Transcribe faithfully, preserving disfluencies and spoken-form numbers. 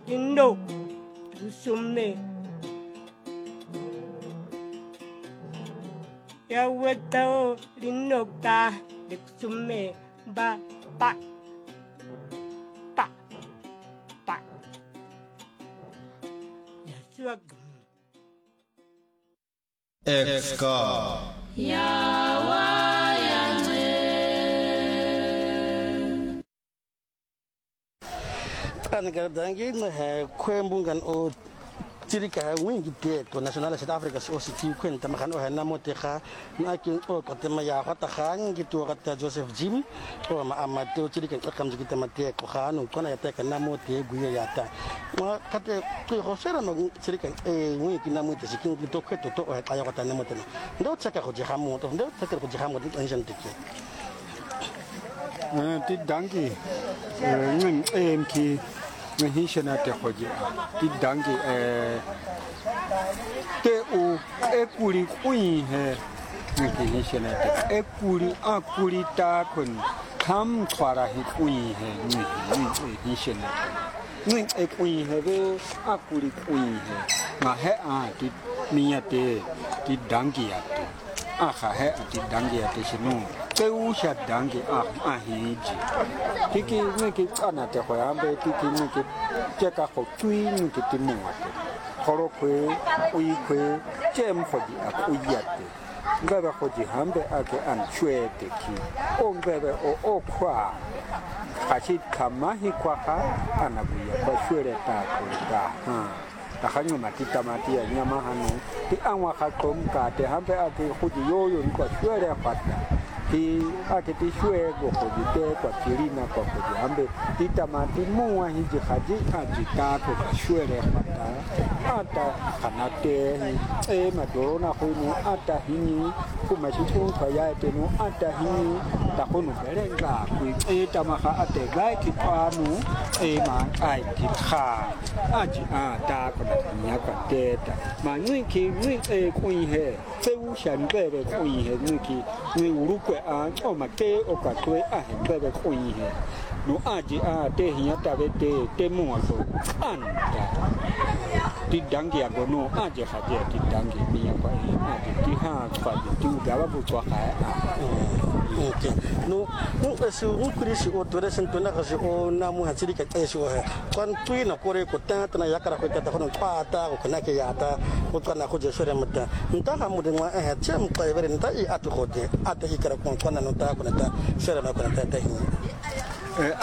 Indo Sume Yawetao Linoka Sume Ba Ba Ba Ba Yasuak Exka Anaga dangi na ha kwembungan o tirika wingi te to national South Africa so si ti kwenta makan o na moteha na ki o ko te maya hata khan gitu kata Joseph Jim o ma amato tirika kam jiki mate ko khan ko na yata kana mote guya yata ma kate ko hosera no tirika e wingi na mote sikin to ko to to o kaya kata na mote ndo tsaka ko jihamo to ndo tsaka ko jihamo din anjan tike ti dangi ngin emki ngihishana te khoje ti dangi eh te u ekuri kuin he ngihishana te ekuri akuri ta kun kam khwara hi kuin he ngihishana ngin ekuri he be akuri kuin he ma he a ti miyate ti dangi ate a kha he ti dangi ate sinu te u sha dangi a a hiji tiki niki ana te khoyambe tiki niki cheka kho tui niki timuate khoro kwe ui kwe chem khodi ak uyate ngaba khodi hambe ake an chwete ki o ngaba o o kwa khachi kama hi kwa kha anabuya kwa shwere ta ko da ha ta khanyo matita matia nyama hanu ti anwa kha kom ka te hambe ake khodi yoyo ni kwa shwere pata ti ake ti shwe go khodi te kwa kirina kwa khodi hambe ti tamati muwa hiji khaji aji ta ko shwere pata ata kanate e madorona khunu ata hini kuma chitu kwa ya te no ata hini ta khunu berenga ku e tamaka ate gai ki panu e ma ai ki kha aji ata ko nya kwa teta ma nui ki nui e kui he se u shan be be kui he nui ki nui urukwe a o ma ke o ka kwe a he be be kui he no aji a te hiya ta be te te mu a so an ti dangi a no aji kha je ti dangi mi ya kwa a ti ha kwa ti u ga ba bu kwa kha a okay no no so un krisi o tore sento na kasi o na mu hatsiri ka tseso he kon tui na kore ko ta na yakara ko ta kono pa ta ko na ke yata o kana ko je sore mata nta ha mu de ma eh chem ko evere nta i atu ko de ata hikara ko na no ta ko na ta sore na ko na ta ta hi